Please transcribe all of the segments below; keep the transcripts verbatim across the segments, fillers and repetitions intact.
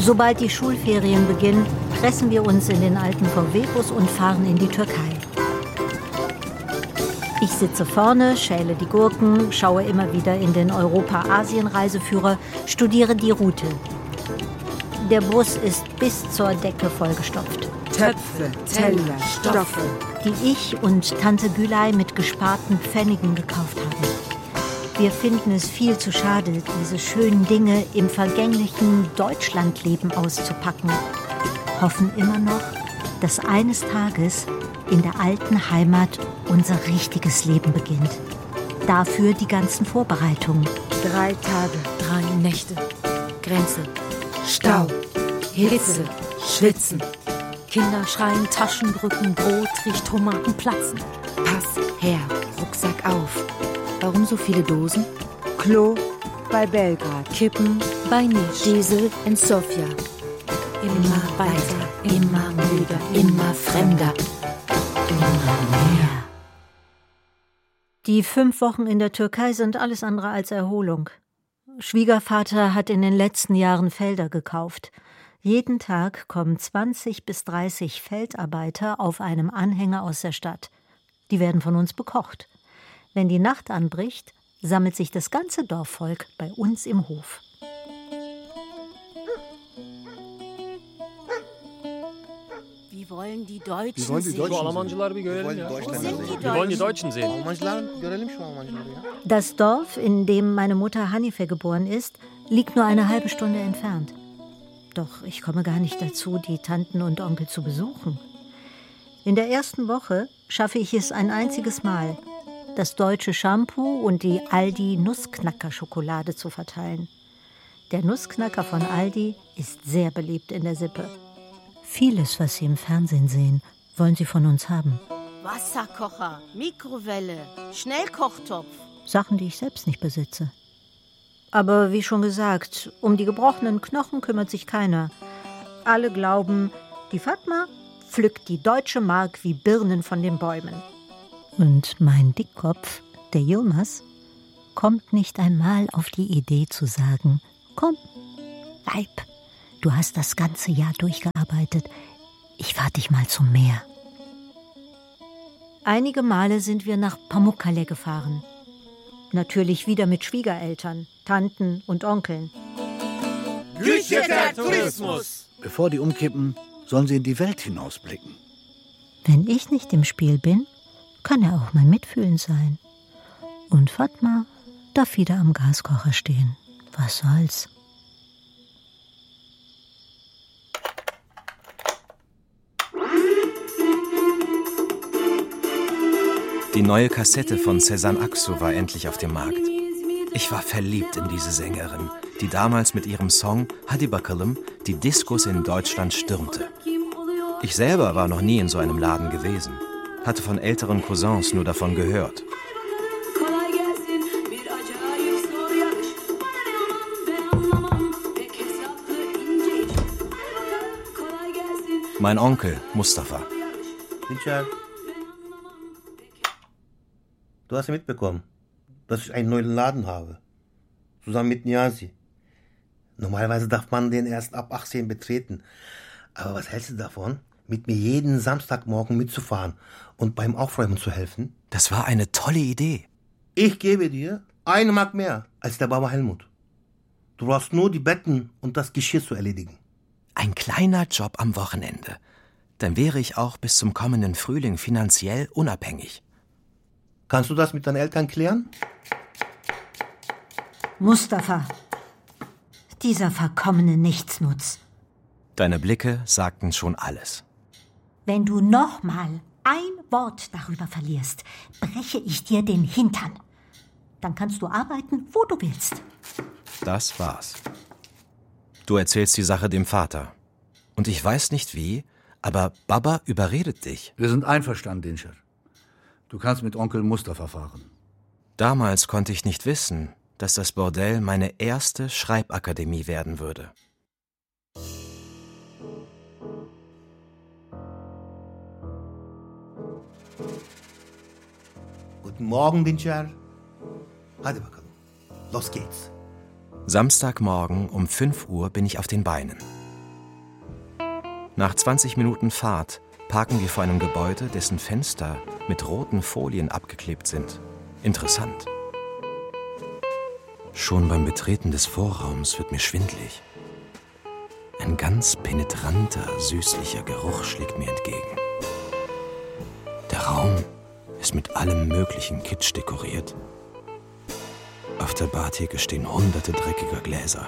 Sobald die Schulferien beginnen, pressen wir uns in den alten V W-Bus und fahren in die Türkei. Ich sitze vorne, schäle die Gurken, schaue immer wieder in den Europa-Asien-Reiseführer, studiere die Route. Der Bus ist bis zur Decke vollgestopft. Töpfe, Teller, Stoffe, die ich und Tante Gülay mit gesparten Pfennigen gekauft haben. Wir finden es viel zu schade, diese schönen Dinge im vergänglichen Deutschlandleben auszupacken. Hoffen immer noch, dass eines Tages in der alten Heimat unser richtiges Leben beginnt. Dafür die ganzen Vorbereitungen. Drei Tage, drei Nächte, Grenze, Stau, Hitze, Schwitzen. Kinder schreien, Taschen drücken, Brot riecht, Tomaten platzen. Pass her, Rucksack auf. Warum so viele Dosen? Klo bei Belgrad, Kippen bei Nisch, Diesel in Sofia. Immer weiter, immer müder, immer fremder, immer mehr. Die fünf Wochen in der Türkei sind alles andere als Erholung. Schwiegervater hat in den letzten Jahren Felder gekauft. Jeden Tag kommen zwanzig bis dreißig Feldarbeiter auf einem Anhänger aus der Stadt. Die werden von uns bekocht. Wenn die Nacht anbricht, sammelt sich das ganze Dorfvolk bei uns im Hof. Wir wollen die Deutschen Wir wollen die sehen. Deutschen Şu Almancıları bir görelim ya. Wo sind die Wir wollen die Deutschen? Deutschen sehen. Almancılar görelim şu Almancıları ya. Das Dorf, in dem meine Mutter Hanife geboren ist, liegt nur eine halbe Stunde entfernt. Doch ich komme gar nicht dazu, die Tanten und Onkel zu besuchen. In der ersten Woche schaffe ich es ein einziges Mal, das deutsche Shampoo und die Aldi-Nussknacker-Schokolade zu verteilen. Der Nussknacker von Aldi ist sehr beliebt in der Sippe. Vieles, was Sie im Fernsehen sehen, wollen Sie von uns haben. Wasserkocher, Mikrowelle, Schnellkochtopf. Sachen, die ich selbst nicht besitze. Aber wie schon gesagt, um die gebrochenen Knochen kümmert sich keiner. Alle glauben, die Fatma pflückt die deutsche Mark wie Birnen von den Bäumen. Und mein Dickkopf, der Yilmaz, kommt nicht einmal auf die Idee zu sagen, komm, Weib, du hast das ganze Jahr durchgearbeitet, ich fahr dich mal zum Meer. Einige Male sind wir nach Pamukkale gefahren. Natürlich wieder mit Schwiegereltern, Tanten und Onkeln. Küche der Tourismus! Bevor die umkippen, sollen sie in die Welt hinausblicken. Wenn ich nicht im Spiel bin, kann er auch mein Mitfühlen sein. Und Fatma darf wieder am Gaskocher stehen. Was soll's? Die neue Kassette von Sezen Aksu war endlich auf dem Markt. Ich war verliebt in diese Sängerin, die damals mit ihrem Song Hadi Bakalım die Diskos in Deutschland stürmte. Ich selber war noch nie in so einem Laden gewesen, hatte von älteren Cousins nur davon gehört. Mein Onkel, Mustafa. Richard, du hast ja mitbekommen, dass ich einen neuen Laden habe. Zusammen mit Niazi. Normalerweise darf man den erst ab achtzehn betreten. Aber was hältst du davon, mit mir jeden Samstagmorgen mitzufahren und beim Aufräumen zu helfen? Das war eine tolle Idee. Ich gebe dir eine Mark mehr als der Baba Helmut. Du brauchst nur die Betten und das Geschirr zu erledigen. Ein kleiner Job am Wochenende. Dann wäre ich auch bis zum kommenden Frühling finanziell unabhängig. Kannst du das mit deinen Eltern klären? Mustafa, dieser verkommene Nichtsnutz. Deine Blicke sagten schon alles. Wenn du nochmal ein Wort darüber verlierst, breche ich dir den Hintern. Dann kannst du arbeiten, wo du willst. Das war's. Du erzählst die Sache dem Vater. Und ich weiß nicht wie, aber Baba überredet dich. Wir sind einverstanden, Dinçer. Du kannst mit Onkel Mustafa fahren. Damals konnte ich nicht wissen, dass das Bordell meine erste Schreibakademie werden würde. Guten Morgen, Dinçer. Hadi bakalım. Los geht's. Samstagmorgen um fünf Uhr bin ich auf den Beinen. Nach zwanzig Minuten Fahrt parken wir vor einem Gebäude, dessen Fenster mit roten Folien abgeklebt sind. Interessant. Schon beim Betreten des Vorraums wird mir schwindlig. Ein ganz penetranter, süßlicher Geruch schlägt mir entgegen. Der Raum ist mit allem möglichen Kitsch dekoriert. Auf der Bartheke stehen hunderte dreckiger Gläser.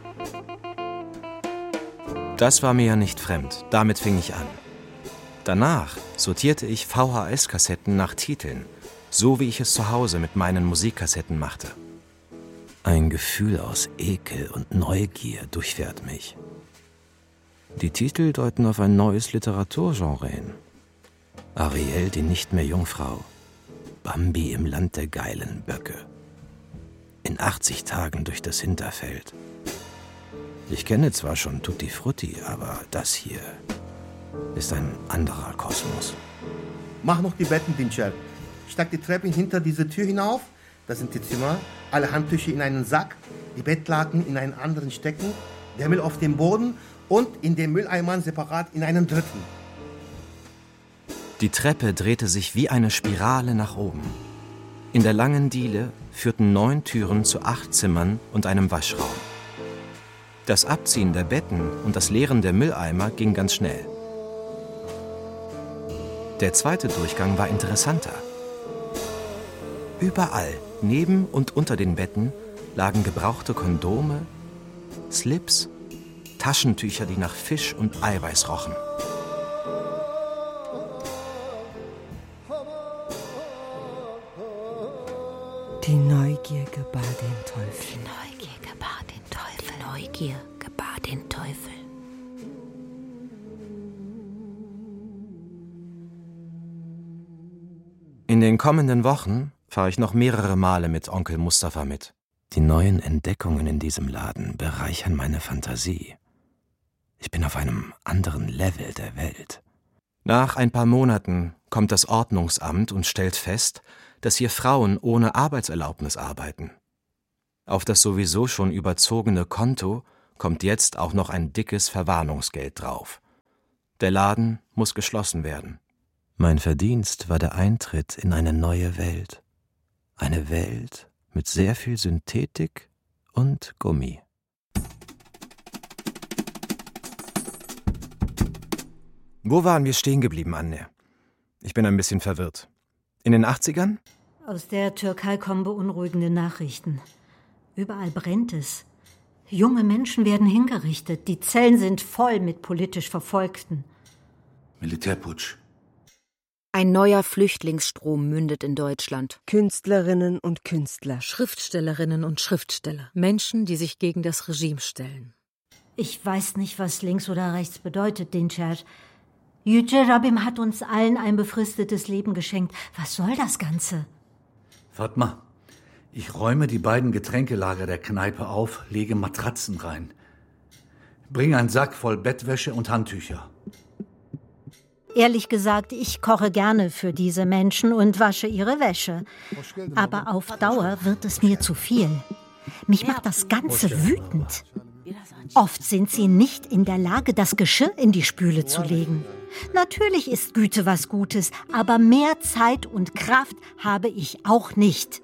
Das war mir ja nicht fremd, damit fing ich an. Danach sortierte ich V H S-Kassetten nach Titeln, so wie ich es zu Hause mit meinen Musikkassetten machte. Ein Gefühl aus Ekel und Neugier durchfährt mich. Die Titel deuten auf ein neues Literaturgenre hin. Ariel, die nicht mehr Jungfrau. Bambi im Land der geilen Böcke. In achtzig Tagen durch das Hinterfeld. Ich kenne zwar schon Tutti Frutti, aber das hier ist ein anderer Kosmos. Mach noch die Betten, Dincher. Steig die Treppe hinter diese Tür hinauf. Das sind die Zimmer. Alle Handtücher in einen Sack, die Bettlaken in einen anderen stecken, der Müll auf dem Boden und in den Mülleimern separat in einen dritten. Die Treppe drehte sich wie eine Spirale nach oben. In der langen Diele führten neun Türen zu acht Zimmern und einem Waschraum. Das Abziehen der Betten und das Leeren der Mülleimer ging ganz schnell. Der zweite Durchgang war interessanter. Überall, neben und unter den Betten, lagen gebrauchte Kondome, Slips, Taschentücher, die nach Fisch und Eiweiß rochen. Die Neugier gebar den Teufel. Die Neugier gebar den Teufel. Die Neugier gebar den Teufel. In den kommenden Wochen fahre ich noch mehrere Male mit Onkel Mustafa mit. Die neuen Entdeckungen in diesem Laden bereichern meine Fantasie. Ich bin auf einem anderen Level der Welt. Nach ein paar Monaten kommt das Ordnungsamt und stellt fest, dass hier Frauen ohne Arbeitserlaubnis arbeiten. Auf das sowieso schon überzogene Konto kommt jetzt auch noch ein dickes Verwarnungsgeld drauf. Der Laden muss geschlossen werden. Mein Verdienst war der Eintritt in eine neue Welt. Eine Welt mit sehr viel Synthetik und Gummi. Wo waren wir stehen geblieben, Anne? Ich bin ein bisschen verwirrt. In den achtzigern? Aus der Türkei kommen beunruhigende Nachrichten. Überall brennt es. Junge Menschen werden hingerichtet. Die Zellen sind voll mit politisch Verfolgten. Militärputsch. Ein neuer Flüchtlingsstrom mündet in Deutschland. Künstlerinnen und Künstler. Schriftstellerinnen und Schriftsteller. Menschen, die sich gegen das Regime stellen. Ich weiß nicht, was links oder rechts bedeutet, Dinçer. Yüce Rabbim hat uns allen ein befristetes Leben geschenkt. Was soll das Ganze? Fatma, ich räume die beiden Getränkelager der Kneipe auf, lege Matratzen rein. Bring einen Sack voll Bettwäsche und Handtücher. Ehrlich gesagt, ich koche gerne für diese Menschen und wasche ihre Wäsche. Aber auf Dauer wird es mir zu viel. Mich macht das Ganze wütend. Oft sind sie nicht in der Lage, das Geschirr in die Spüle zu legen. Natürlich ist Güte was Gutes, aber mehr Zeit und Kraft habe ich auch nicht.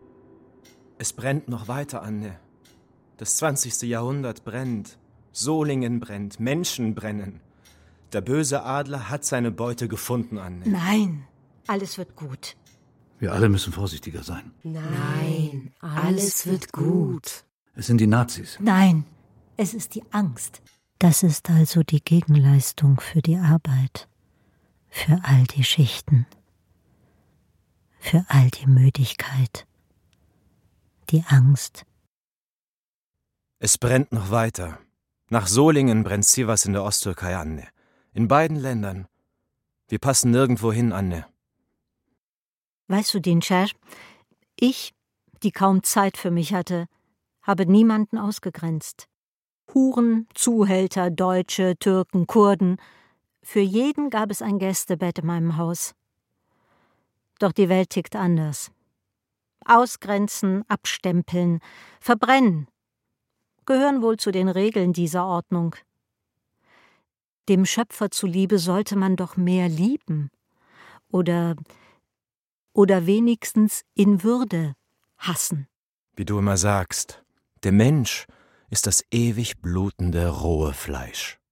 Es brennt noch weiter, Anne. Das zwanzigste Jahrhundert brennt. Solingen brennt, Menschen brennen. Der böse Adler hat seine Beute gefunden, Anne. Nein, alles wird gut. Wir alle müssen vorsichtiger sein. Nein, alles wird gut. Es sind die Nazis. Nein, es ist die Angst. Das ist also die Gegenleistung für die Arbeit, für all die Schichten, für all die Müdigkeit, die Angst. Es brennt noch weiter. Nach Solingen brennt Sivas in der Osttürkei, Anne. In beiden Ländern. Wir passen nirgendwo hin, Anne. Weißt du, Dinçer, ich, die kaum Zeit für mich hatte, habe niemanden ausgegrenzt. Huren, Zuhälter, Deutsche, Türken, Kurden. Für jeden gab es ein Gästebett in meinem Haus. Doch die Welt tickt anders. Ausgrenzen, abstempeln, verbrennen gehören wohl zu den Regeln dieser Ordnung. Dem Schöpfer zuliebe sollte man doch mehr lieben. Oder, oder wenigstens in Würde hassen. Wie du immer sagst, der Mensch ist das ewig blutende rohe Fleisch.